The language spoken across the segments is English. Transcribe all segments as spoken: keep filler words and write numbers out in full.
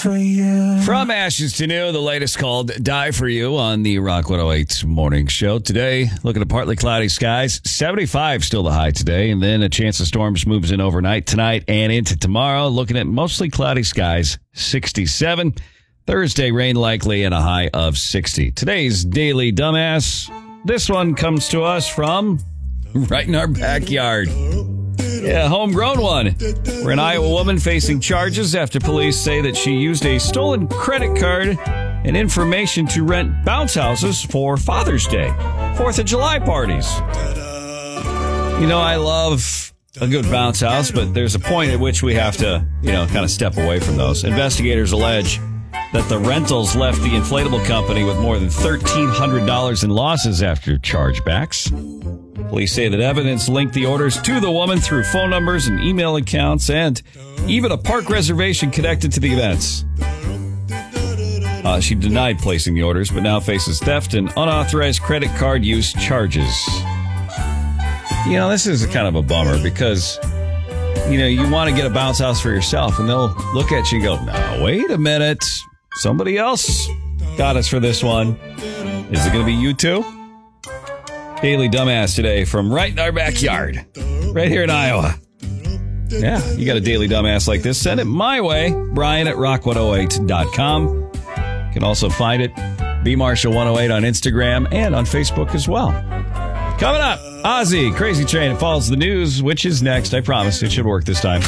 for you. From ashes to new, the latest called Die For You on the Rock one oh eight Morning Show. Today, looking at partly cloudy skies. seventy-five still the high today, and then a chance of storms moves in overnight tonight and into tomorrow. Looking at mostly cloudy skies, sixty-seven. Thursday, rain likely and a high of sixty. Today's Daily Dumbass. This one comes to us from right in our backyard. Yeah, homegrown one. We're an Iowa woman facing charges after police say that she used a stolen credit card and information to rent bounce houses for Father's Day, fourth of July parties. You know, I love a good bounce house, but there's a point at which we have to, you know, kind of step away from those. Investigators allege that the rentals left the inflatable company with more than thirteen hundred dollars in losses after chargebacks. Police say that evidence linked the orders to the woman through phone numbers and email accounts and even a park reservation connected to the events. Uh, she denied placing the orders, but now faces theft and unauthorized credit card use charges. You know, this is kind of a bummer because, you know, you want to get a bounce house for yourself, and they'll look at you and go, no, wait a minute. Somebody else got us for this one. Is it going to be you too? Daily Dumbass today from right in our backyard, right here in Iowa. Yeah, you got a Daily Dumbass like this, send it my way, Brian at rock one oh eight dot com. You can also find it, B Marshall one oh eight on Instagram and on Facebook as well. Coming up, Ozzy, Crazy Train, and follows the news, which is next. I promise it should work this time.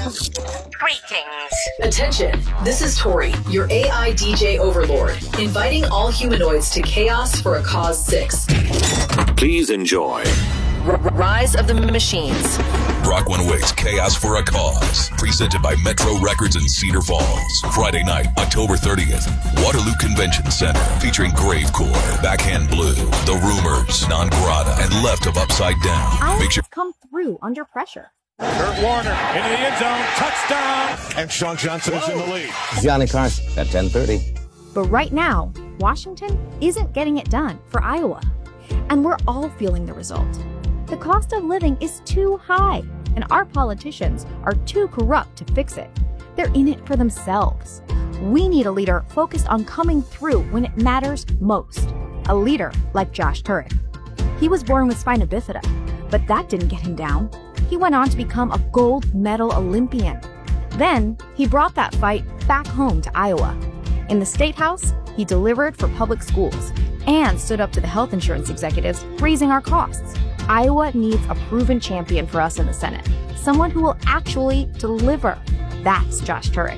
Greetings. Attention, this is Tori, your A I D J overlord, inviting all humanoids to Chaos for a Cause six. Please enjoy R- Rise of the Machines. Rock one oh eight's Chaos for a Cause, presented by Metro Records in Cedar Falls. Friday night, October thirtieth, Waterloo Convention Center, featuring Gravecore, Backhand Blue, The Rumors, Non Grata, and Left of Upside Down. I Make sure come through under pressure. Kurt Warner into the end zone, touchdown, and Sean Johnson is in the lead. Johnny Carson at ten thirty. But right now, Washington isn't getting it done for Iowa. And we're all feeling the result. The cost of living is too high, and our politicians are too corrupt to fix it. They're in it for themselves. We need a leader focused on coming through when it matters most. A leader like Josh Turek. He was born with spina bifida, but that didn't get him down. He went on to become a gold medal Olympian. Then, he brought that fight back home to Iowa. In the State House, he delivered for public schools and stood up to the health insurance executives, raising our costs. Iowa needs a proven champion for us in the Senate. Someone who will actually deliver. That's Josh Turek.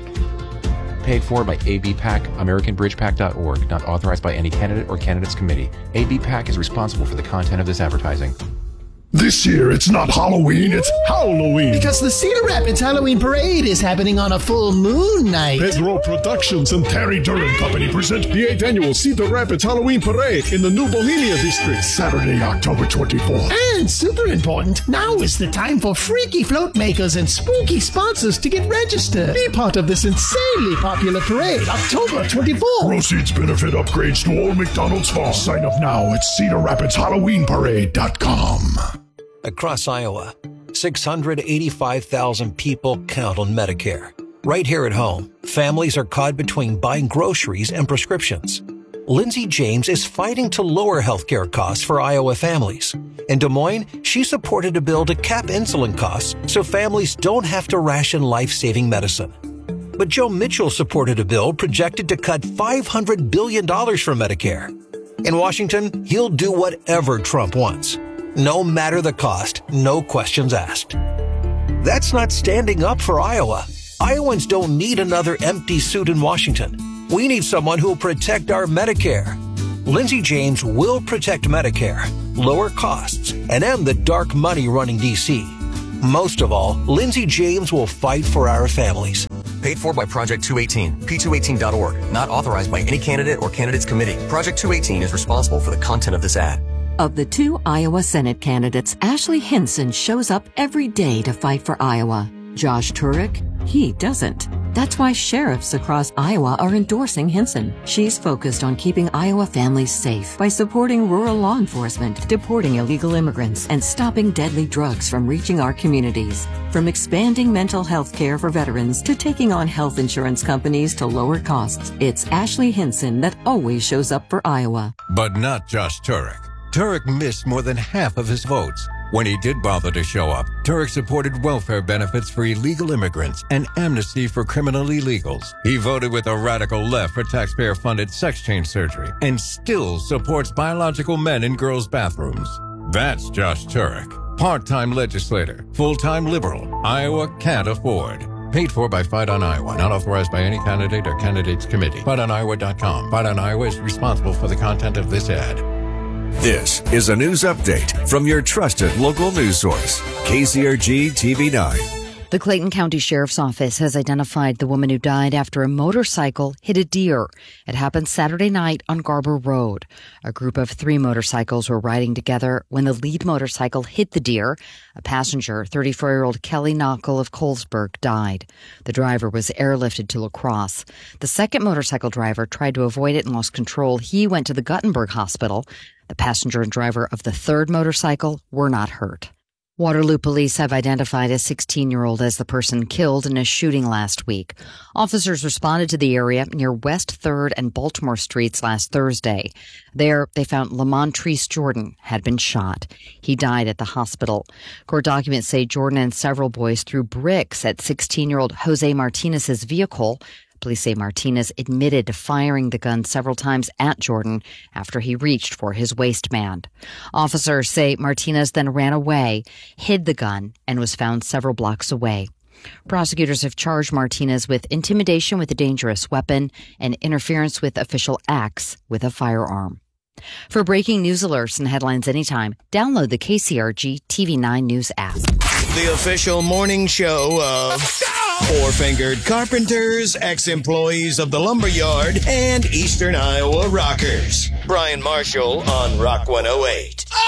Paid for by A B PAC, American Bridge Pac dot org, not authorized by any candidate or candidates committee. A B PAC is responsible for the content of this advertising. This year, it's not Halloween, it's Halloween. Because the Cedar Rapids Halloween Parade is happening on a full moon night. Pedro Productions and Terry Duran Company present the eighth annual Cedar Rapids Halloween Parade in the New Bohemia District, Saturday, October twenty-fourth. And super important, now is the time for freaky float makers and spooky sponsors to get registered. Be part of this insanely popular parade, October twenty-fourth. Proceeds benefit upgrades to Old McDonald's Farm. Sign up now at Cedar Rapids Halloween Parade dot com. Across Iowa, six hundred eighty-five thousand people count on Medicare. Right here at home, families are caught between buying groceries and prescriptions. Lindsay James is fighting to lower healthcare costs for Iowa families. In Des Moines, she supported a bill to cap insulin costs so families don't have to ration life-saving medicine. But Joe Mitchell supported a bill projected to cut five hundred billion dollars from Medicare. In Washington, he'll do whatever Trump wants. No matter the cost, no questions asked. That's not standing up for Iowa. Iowans don't need another empty suit in Washington. We need someone who will protect our Medicare. Lindsay James will protect Medicare, lower costs, and end the dark money running D C. Most of all, Lindsay James will fight for our families. Paid for by Project two eighteen, P two eighteen dot org. Not authorized by any candidate or candidates committee. Project two eighteen is responsible for the content of this ad. Of the two Iowa Senate candidates, Ashley Hinson shows up every day to fight for Iowa. Josh Turek, he doesn't. That's why sheriffs across Iowa are endorsing Hinson. She's focused on keeping Iowa families safe by supporting rural law enforcement, deporting illegal immigrants, and stopping deadly drugs from reaching our communities. From expanding mental health care for veterans to taking on health insurance companies to lower costs, it's Ashley Hinson that always shows up for Iowa. But not just Turek. Turek missed more than half of his votes. When he did bother to show up, Turek supported welfare benefits for illegal immigrants and amnesty for criminal illegals. He voted with the radical left for taxpayer-funded sex change surgery and still supports biological men in girls' bathrooms. That's Josh Turek. Part-time legislator, full-time liberal, Iowa can't afford. Paid for by Fight on Iowa, not authorized by any candidate or candidates committee. fight on iowa dot com. Fight on Iowa is responsible for the content of this ad. This is a news update from your trusted local news source, K C R G T V nine. The Clayton County Sheriff's Office has identified the woman who died after a motorcycle hit a deer. It happened Saturday night on Garber Road. A group of three motorcycles were riding together when the lead motorcycle hit the deer. A passenger, thirty-four-year-old Kelly Knockel of Colesburg, died. The driver was airlifted to La Crosse. The second motorcycle driver tried to avoid it and lost control. He went to the Guttenberg Hospital. The passenger and driver of the third motorcycle were not hurt. Waterloo police have identified a sixteen-year-old as the person killed in a shooting last week. Officers responded to the area near West third and Baltimore Streets last Thursday. There, they found Lamontrese Jordan had been shot. He died at the hospital. Court documents say Jordan and several boys threw bricks at sixteen-year-old Jose Martinez's vehicle. Police say Martinez admitted to firing the gun several times at Jordan after he reached for his waistband. Officers say Martinez then ran away, hid the gun, and was found several blocks away. Prosecutors have charged Martinez with intimidation with a dangerous weapon and interference with official acts with a firearm. For breaking news alerts and headlines anytime, download the K C R G T V nine News app. The official morning show of Four-Fingered Carpenters, ex-employees of the Lumberyard, and Eastern Iowa Rockers. Brian Marshall on Rock one oh eight.